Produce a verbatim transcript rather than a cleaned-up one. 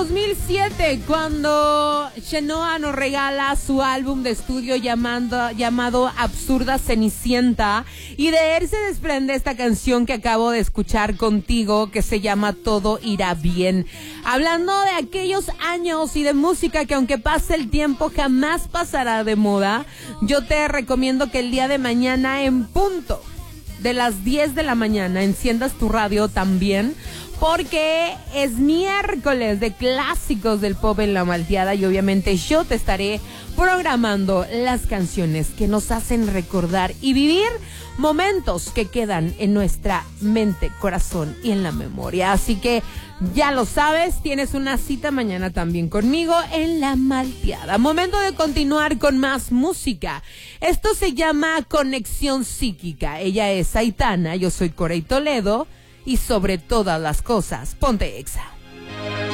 dos mil siete, cuando Chenoa nos regala su álbum de estudio llamando, llamado Absurda Cenicienta, y de él se desprende esta canción que acabo de escuchar contigo, que se llama Todo Irá Bien. Hablando de aquellos años y de música que aunque pase el tiempo jamás pasará de moda, yo te recomiendo que el día de mañana en punto de las diez de la mañana enciendas tu radio también, porque es miércoles de clásicos del pop en La Malteada y obviamente yo te estaré programando las canciones que nos hacen recordar y vivir momentos que quedan en nuestra mente, corazón y en la memoria. Así que ya lo sabes, tienes una cita mañana también conmigo en La Malteada. Momento de continuar con más música. Esto se llama Conexión Psíquica. Ella es Aitana, yo soy Corey Toledo. Y sobre todas las cosas, ponte Exa.